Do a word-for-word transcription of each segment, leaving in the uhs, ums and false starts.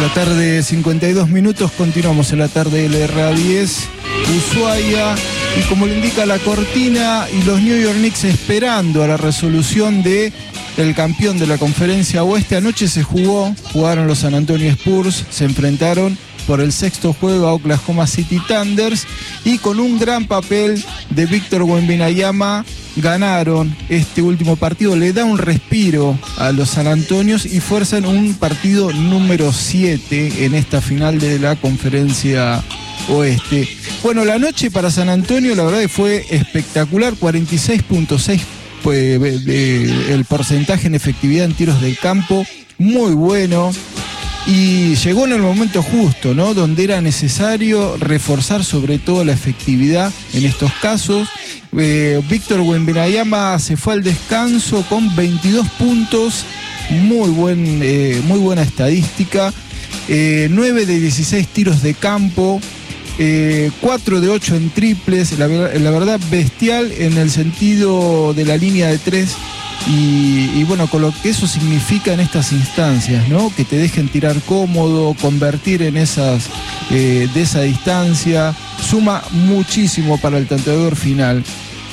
la tarde, cincuenta y dos minutos, continuamos en la tarde L R A diez, Ushuaia, y como le indica la cortina, y los New York Knicks esperando a la resolución de el campeón de la Conferencia Oeste. Anoche se jugó, jugaron los San Antonio Spurs, se enfrentaron por el sexto juego a Oklahoma City Thunders, y con un gran papel de Víctor Wembanyama ganaron este último partido. Le da un respiro a los San Antonios y fuerzan un partido número siete en esta final de la Conferencia Oeste. Bueno, la noche para San Antonio la verdad fue espectacular, cuarenta y seis punto seis pues, el porcentaje en efectividad en tiros del campo, muy bueno. Y llegó en el momento justo, ¿no? Donde era necesario reforzar sobre todo la efectividad en estos casos. Eh, Víctor Wembanyama se fue al descanso con veintidós puntos, muy, buen, eh, muy buena estadística, eh, nueve de dieciséis tiros de campo, eh, cuatro de ocho en triples, la, la verdad bestial en el sentido de la línea de tres. Y, y bueno, con lo que eso significa en estas instancias, ¿no? Que te dejen tirar cómodo, convertir en esas, eh, de esa distancia, suma muchísimo para el tanteador final.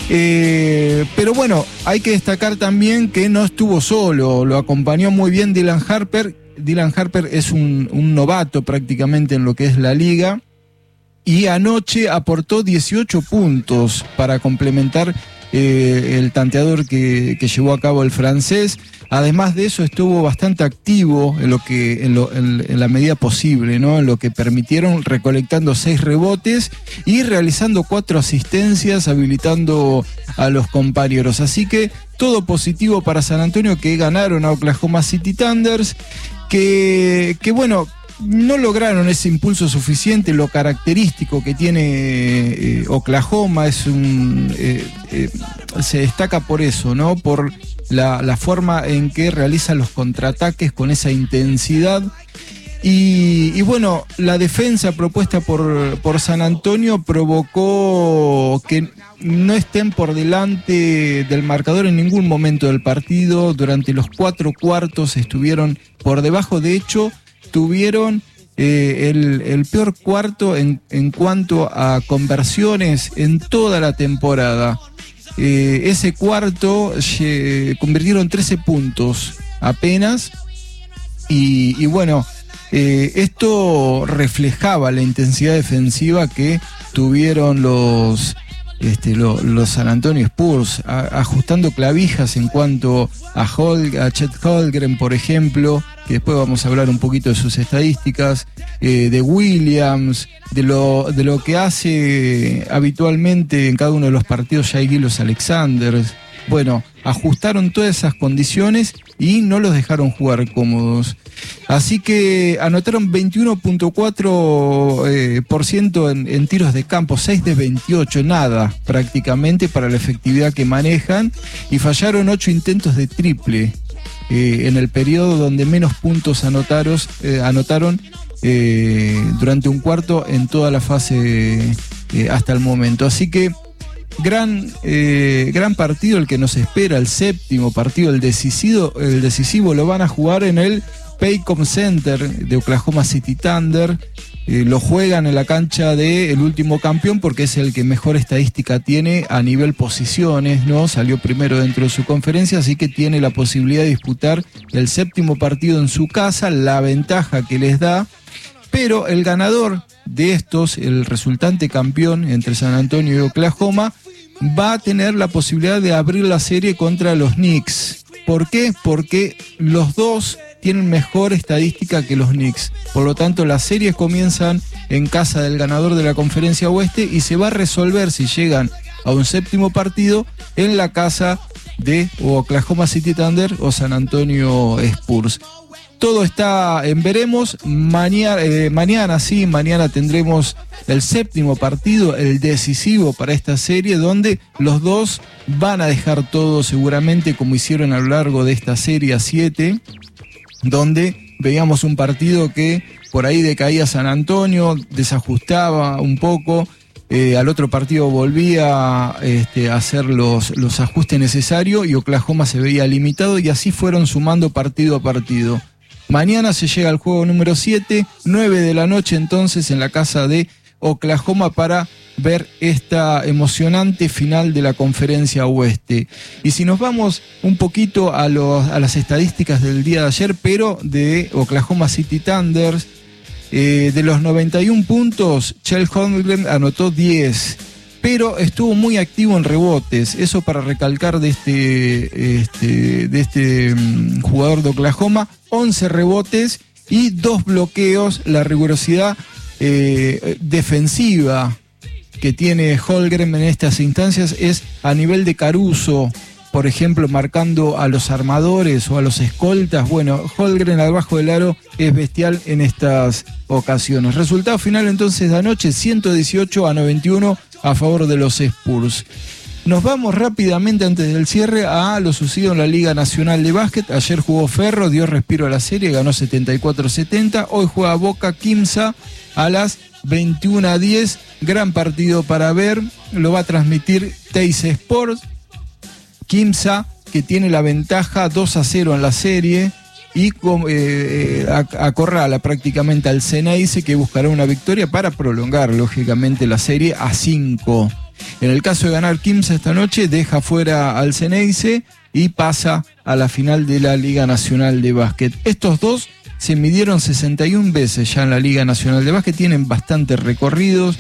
Eh, pero bueno, hay que destacar también que no estuvo solo, lo acompañó muy bien Dylan Harper. Dylan Harper es un, un novato prácticamente en lo que es la liga, y anoche aportó dieciocho puntos para complementar Eh, el tanteador que, que llevó a cabo el francés. Además de eso estuvo bastante activo en lo que en, lo, en, en la medida posible, ¿no? En lo que permitieron, recolectando seis rebotes y realizando cuatro asistencias, habilitando a los compañeros. Así que todo positivo para San Antonio, que ganaron a Oklahoma City Thunders, que, que bueno, no lograron ese impulso suficiente. Lo característico que tiene eh, Oklahoma es un eh, eh, se destaca por eso, ¿no? Por la, la forma en que realizan los contraataques con esa intensidad. Y, y bueno, la defensa propuesta por, por San Antonio provocó que no estén por delante del marcador en ningún momento del partido. Durante los cuatro cuartos estuvieron por debajo. De hecho, tuvieron eh, el, el peor cuarto en, en cuanto a conversiones en toda la temporada. Eh, ese cuarto eh, convirtieron trece puntos apenas, y, y bueno, eh, esto reflejaba la intensidad defensiva que tuvieron los Este, lo, los San Antonio Spurs, a, ajustando clavijas en cuanto a, Hol, a Chet Holmgren, por ejemplo, que después vamos a hablar un poquito de sus estadísticas, eh, de Williams, de lo, de lo que hace habitualmente en cada uno de los partidos Shai Gilgeous-Alexander. Bueno, ajustaron todas esas condiciones y no los dejaron jugar cómodos. Así que anotaron veintiuno punto cuatro eh, por ciento en, en tiros de campo, seis de veintiocho, nada prácticamente para la efectividad que manejan, y fallaron ocho intentos de triple eh, en el periodo donde menos puntos anotaron, eh, anotaron eh, durante un cuarto en toda la fase eh, hasta el momento. Así que Gran, eh, gran partido el que nos espera, el séptimo partido, el decisivo, el decisivo lo van a jugar en el Paycom Center de Oklahoma City Thunder. Eh, lo juegan en la cancha del último campeón porque es el que mejor estadística tiene a nivel posiciones, ¿no? Salió primero dentro de su conferencia, así que tiene la posibilidad de disputar el séptimo partido en su casa, la ventaja que les da. Pero el ganador de estos, el resultante campeón entre San Antonio y Oklahoma, va a tener la posibilidad de abrir la serie contra los Knicks. ¿Por qué? Porque los dos tienen mejor estadística que los Knicks. Por lo tanto, las series comienzan en casa del ganador de la Conferencia Oeste y se va a resolver, si llegan a un séptimo partido, en la casa de Oklahoma City Thunder o San Antonio Spurs. Todo está en veremos. Mañana, eh, mañana sí, mañana tendremos el séptimo partido, el decisivo para esta serie, donde los dos van a dejar todo seguramente, como hicieron a lo largo de esta serie a siete, donde veíamos un partido que por ahí decaía San Antonio, desajustaba un poco, eh, al otro partido volvía este, a hacer los, los ajustes necesarios y Oklahoma se veía limitado, y así fueron sumando partido a partido. Mañana se llega al juego número siete, nueve de la noche entonces en la casa de Oklahoma para ver esta emocionante final de la Conferencia Oeste. Y si nos vamos un poquito a, los, a las estadísticas del día de ayer, pero de Oklahoma City Thunder, eh, de los noventa y un puntos, Chet Holmgren anotó diez, pero estuvo muy activo en rebotes. Eso para recalcar de este, este, de este um, jugador de Oklahoma, once rebotes y dos bloqueos. La rigurosidad eh, defensiva que tiene Holmgren en estas instancias es a nivel de Caruso, por ejemplo, marcando a los armadores o a los escoltas. Bueno, Holmgren abajo del aro es bestial en estas ocasiones. Resultado final entonces de anoche, ciento dieciocho a noventa y uno a favor de los Spurs. Nos vamos rápidamente antes del cierre a lo sucedido en la Liga Nacional de Básquet. Ayer jugó Ferro, dio respiro a la serie, ganó setenta y cuatro a setenta. Hoy juega Boca Quimsa a las veintiuna a diez. Gran partido para ver, lo va a transmitir Teis Sports. Quimsa, que tiene la ventaja dos a cero en la serie, y eh, acorrala prácticamente al Ceneice, que buscará una victoria para prolongar lógicamente la serie a cinco. En el caso de ganar Quimsa esta noche, deja fuera al Ceneice y pasa a la final de la Liga Nacional de Básquet. Estos dos se midieron sesenta y una veces ya en la Liga Nacional de Básquet, tienen bastantes recorridos,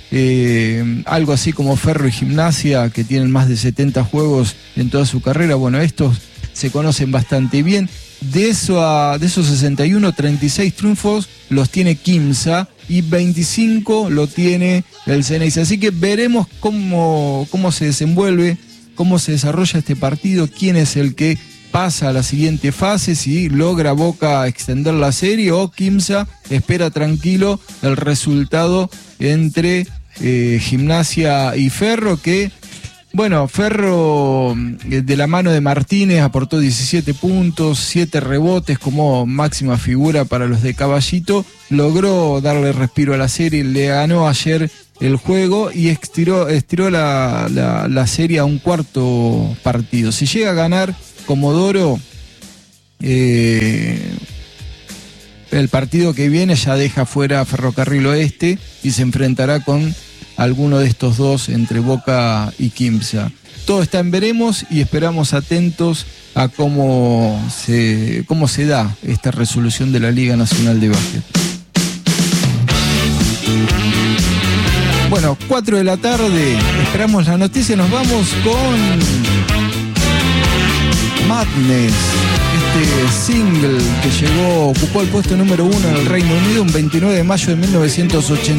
eh, algo así como Ferro y Gimnasia, que tienen más de setenta juegos en toda su carrera. Bueno, estos se conocen bastante bien. De, eso a, de esos sesenta y uno, treinta y seis triunfos los tiene Quimsa y veinticinco lo tiene el Ceneice. Así que veremos cómo, cómo se desenvuelve, cómo se desarrolla este partido, quién es el que pasa a la siguiente fase, si logra Boca extender la serie o Quimsa espera tranquilo el resultado entre eh, Gimnasia y Ferro, que, bueno, Ferro de la mano de Martínez aportó diecisiete puntos, siete rebotes como máxima figura para los de Caballito, logró darle respiro a la serie, le ganó ayer el juego y estiró, estiró la, la, la serie a un cuarto partido. Si llega a ganar Comodoro, eh, el partido que viene ya deja fuera a Ferrocarril Oeste y se enfrentará con alguno de estos dos entre Boca y Quimsa. Todo está en veremos y esperamos atentos a cómo se, cómo se da esta resolución de la Liga Nacional de Básquet. Bueno, cuatro de la tarde, esperamos la noticia, nos vamos con Madness, este single que llegó, ocupó el puesto número uno en el Reino Unido un veintinueve de mayo de mil novecientos ochenta.